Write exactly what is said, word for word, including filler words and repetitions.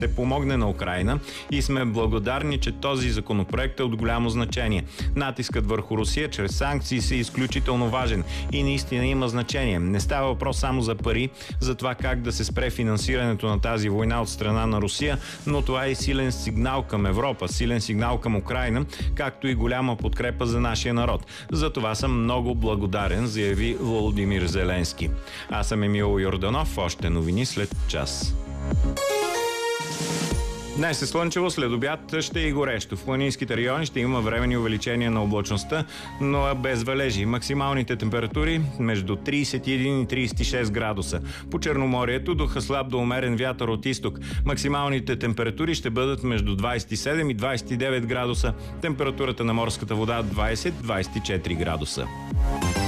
ще помогне на Украйна и сме благодарни, че този законопроект е от голямо значение. Натискът върху Русия чрез санкции е изключително важен и наистина има значение. Не става въпрос само за пари, за това как да се спре финансирането на тази война от страна на Русия, но това е и силен сигнал към Европа, силен сигнал към Украйна, както и голяма подкрепа за нашия народ. За това съм много благодарен, заяви Володимир Зеленски. Аз съм Емил Йорданов, още новини след час. Днес е слънчево, след обяд ще е и горещо. В планинските райони ще има временни увеличения на облачността, но без валежи. Максималните температури между трийсет и един и трийсет и шест градуса. По Черноморието духа слаб до умерен вятър от изток. Максималните температури ще бъдат между двайсет и седем и двайсет и девет градуса. Температурата на морската вода двайсет до двайсет и четири градуса.